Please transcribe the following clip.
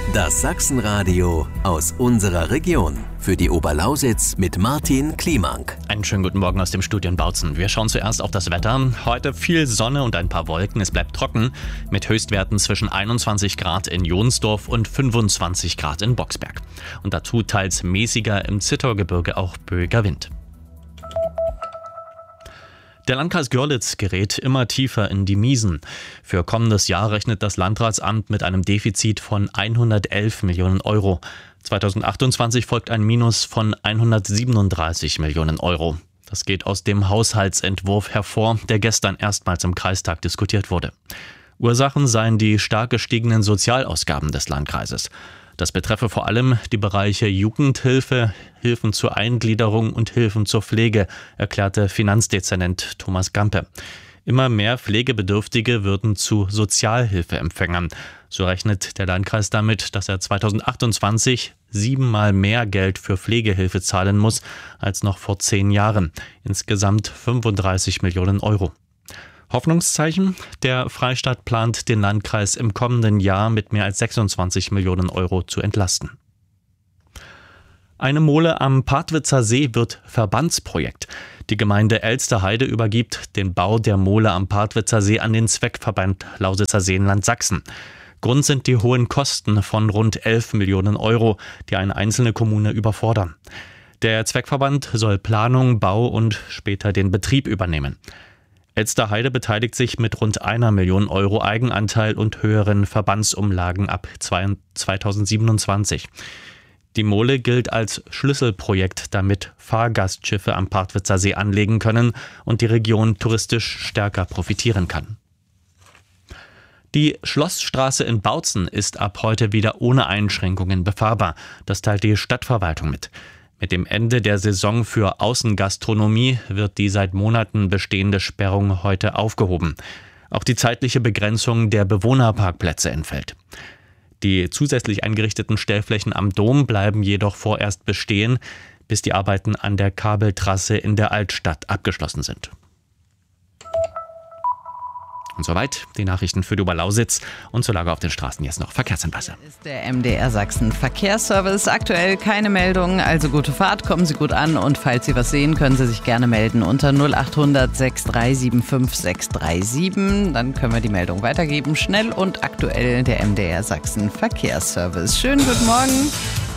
Das Sachsenradio aus unserer Region. Für die Oberlausitz mit Martin Kliemank. Einen schönen guten Morgen aus dem Studio in Bautzen. Wir schauen zuerst auf das Wetter. Heute viel Sonne und ein paar Wolken. Es bleibt trocken mit Höchstwerten zwischen 21 Grad in Jonsdorf und 25 Grad in Boxberg. Und dazu teils mäßiger im Zittergebirge auch böiger Wind. Der Landkreis Görlitz gerät immer tiefer in die Miesen. Für kommendes Jahr rechnet das Landratsamt mit einem Defizit von 111 Millionen Euro. 2028 folgt ein Minus von 137 Millionen Euro. Das geht aus dem Haushaltsentwurf hervor, der gestern erstmals im Kreistag diskutiert wurde. Ursachen seien die stark gestiegenen Sozialausgaben des Landkreises. Das betreffe vor allem die Bereiche Jugendhilfe, Hilfen zur Eingliederung und Hilfen zur Pflege, erklärte Finanzdezernent Thomas Gampe. Immer mehr Pflegebedürftige würden zu Sozialhilfeempfängern. So rechnet der Landkreis damit, dass er 2028 7-mal mehr Geld für Pflegehilfe zahlen muss als noch vor 10 Jahren. Insgesamt 35 Millionen Euro. Hoffnungszeichen: Der Freistaat plant, den Landkreis im kommenden Jahr mit mehr als 26 Millionen Euro zu entlasten. Eine Mole am Partwitzer See wird Verbandsprojekt. Die Gemeinde Elsterheide übergibt den Bau der Mole am Partwitzer See an den Zweckverband Lausitzer Seenland Sachsen. Grund sind die hohen Kosten von rund 11 Millionen Euro, die eine einzelne Kommune überfordern. Der Zweckverband soll Planung, Bau und später den Betrieb übernehmen. Elsterheide beteiligt sich mit rund 1 Million Euro Eigenanteil und höheren Verbandsumlagen ab 2027. Die Mole gilt als Schlüsselprojekt, damit Fahrgastschiffe am Partwitzer See anlegen können und die Region touristisch stärker profitieren kann. Die Schlossstraße in Bautzen ist ab heute wieder ohne Einschränkungen befahrbar. Das teilt die Stadtverwaltung mit. Mit dem Ende der Saison für Außengastronomie wird die seit Monaten bestehende Sperrung heute aufgehoben. Auch die zeitliche Begrenzung der Bewohnerparkplätze entfällt. Die zusätzlich eingerichteten Stellflächen am Dom bleiben jedoch vorerst bestehen, bis die Arbeiten an der Kabeltrasse in der Altstadt abgeschlossen sind. Und soweit die Nachrichten für die Oberlausitz und zur Lage auf den Straßen jetzt noch Verkehrshinweise. Das ist der MDR Sachsen Verkehrsservice. Aktuell keine Meldung, also gute Fahrt, kommen Sie gut an und falls Sie was sehen, können Sie sich gerne melden unter 0800 6375 637. Dann können wir die Meldung weitergeben. Schnell und aktuell der MDR Sachsen Verkehrsservice. Schönen guten Morgen.